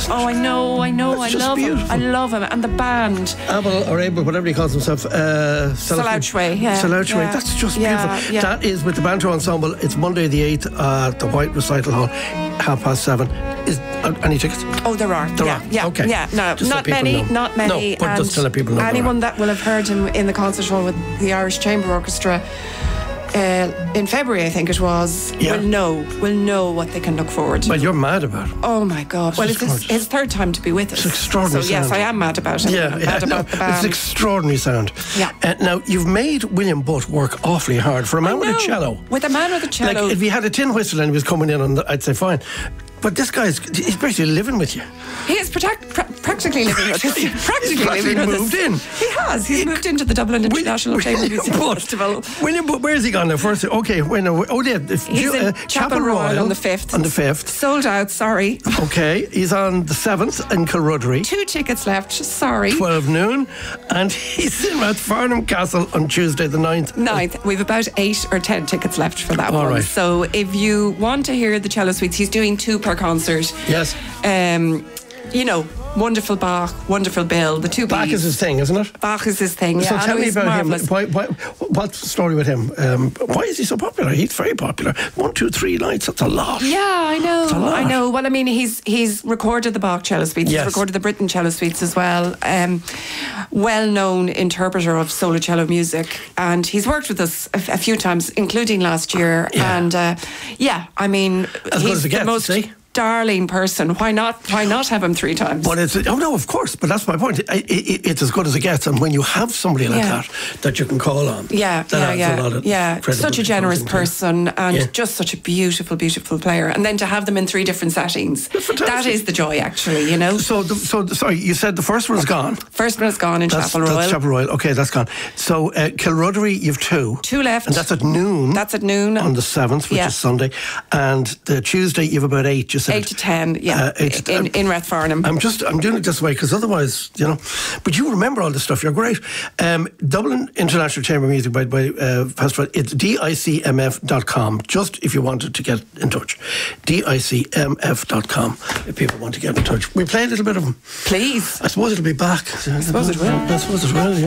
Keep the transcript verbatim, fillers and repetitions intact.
isn't Oh, it? I know, I know, That's I just love beautiful. him. I love him. And the band. Abel or Abel, whatever he calls himself, uh, Slouchway, yeah. Slouchway, yeah. that's just yeah, beautiful. Yeah. That is with the Banter Ensemble. It's Monday the eighth at the White Recital Hall, half past seven. Is uh, any tickets? Oh, there are. There yeah, are. Yeah, Okay. yeah. No, Just let not people many, know. not many. No, but and just to let people know there anyone are. that will have heard him in the concert hall with the Irish Chamber Orchestra uh, in February, I think it was, Yeah. will know, will know what they can look forward to. Well, you're mad about it. Oh my God! Well, just it's his, gorgeous. his third time to be with us. It's extraordinary So yes, sound. I am mad about it. Yeah, I'm yeah, mad no, about the band. it's extraordinary sound. Yeah. Uh, now, you've made William Butt work awfully hard for a man I with a know. cello. With a man with a cello. Like, if he had a tin whistle and he was coming in on the, I'd say fine. But this guy's, he's basically living with you. He is protect, pra- practically living with us. He's Practically practically living with moved us. in. He has. He's moved into the Dublin International Chamber Music Festival. William Butt, where's he gone now? First, okay, when, oh yeah, if, He's in uh, Chapel Royal on the fifth. On the fifth. Sold out, sorry. Okay, he's on the seventh in Kilrudry. Two tickets left, sorry. twelve noon. And he's in Rathfarnham Castle on Tuesday the ninth. Ninth. We've about eight or ten tickets left for that All one. right. So if you want to hear the cello suites, he's doing two per concert. Yes. Um, you know, wonderful Bach, wonderful Bill. The two Bach Bs. is his thing, isn't it? Bach is his thing. Yeah, So I tell know me he's about marvellous. him. Why, why, what's the story with him? Um, why is he so popular? He's very popular. One, two, three nights. That's a lot. Yeah, I know. It's a lot. I know. Well, I mean, he's he's recorded the Bach cello suites. Yes. He's recorded the Britten cello suites as well. Um, well-known interpreter of solo cello music, and he's worked with us a, a few times, including last year. Yeah. And uh, yeah, I mean, As good he's as it the gets, most see? darling person. Why not? Why not have him three times? But it's, oh no, of course, but that's my point. It, it, it's as good as it gets, and when you have somebody like Yeah. that that you can call on, Yeah, that yeah, adds yeah, a lot of yeah. Such a credibility generous to it. person, and Yeah. just such a beautiful, beautiful player. And then to have them in three different settings, fantastic. that is the joy, actually. You know. So, the, so sorry, you said the first one's gone. First one is gone in That's, Chapel Royal. that's Chapel Royal. Okay, that's gone. So uh, Kilrudry, you've two. Two left. And that's at noon. That's at noon. On the seventh, which Yeah. is Sunday. And the Tuesday, you've about eight, you said. Eight to ten, yeah, Uh, eight to in, ten. in Rathfarnham. I'm just, I'm doing it this way because otherwise, you know. But you remember all this stuff. You're great. Um, Dublin International Chamber of Music by, by uh, Festival. It's D I C M F dot com. Just if you wanted to get in touch, D I C M F dot com. If people want to get in touch, we play a little bit of them. Please. I suppose it'll be back. I suppose it will. I suppose it will. Yeah.